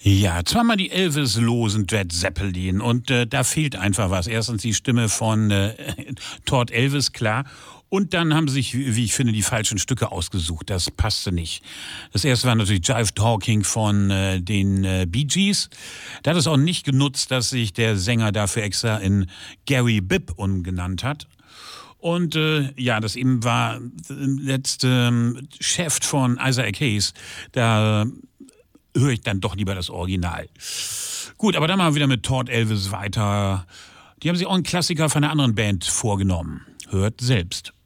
Ja, zweimal die Elvis-losen Led Zeppelin und da fehlt einfach was. Erstens die Stimme von Todd Elvis, klar. Und dann haben sie sich, wie ich finde, die falschen Stücke ausgesucht. Das passte nicht. Das erste war natürlich Jive Talking von den Bee Gees. Da hat es auch nicht genutzt, dass sich der Sänger dafür extra in Gary Bibb umgenannt hat. Und ja, das eben war letzte Chef von Isaac Hayes. Da höre ich dann doch lieber das Original. Gut, aber dann mal wieder mit Todd Elvis weiter. Die haben sich auch einen Klassiker von einer anderen Band vorgenommen. Hört selbst.